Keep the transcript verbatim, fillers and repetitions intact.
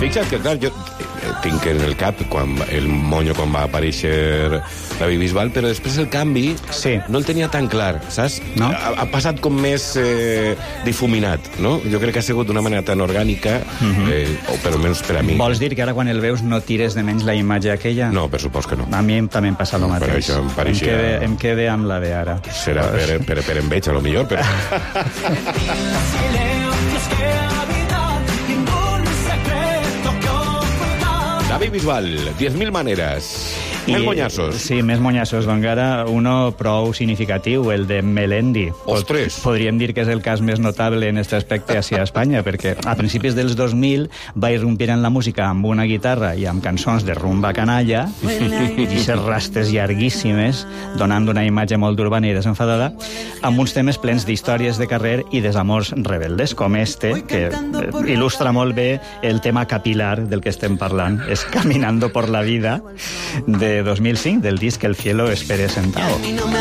Fixa't que, clar, jo tinc en el cap quan el monyo quan va aparèixer David Bisbal, però després el canvi sí. no el tenia tan clar, saps? No? Ha, ha passat com més eh, difuminat, no? Jo crec que ha sigut d'una manera tan orgànica, uh-huh. eh, o per almenys per a mi. Vols dir que ara quan el veus no tires de menys la imatge aquella? No, per supost que no. A mi també em passa el Per mateix. això em pareixia- Em quede, em quede amb la de ara. Serà per, per, per enveig, a lo millor, però... David Bisbal, diez mil maneres. I, Més monyassos. Sí, més monyassos. Doncs ara uno prou significatiu, el de Melendi. Ostres! Podríem dir que és el cas més notable en aquest aspecte hacia Espanya, perquè a principis dels dos mil va irrompir en la música amb una guitarra i amb cançons de rumba canalla, i aquestes rastes llarguíssimes, donant una imatge molt urbana i desenfadada, amb uns temes plens d'històries de carrer i desamors rebeldes, com este, que il·lustra molt bé el tema capilar del que estem parlant. És Caminando por la vida, de dos mil cinc, del disc El cielo espere sentado.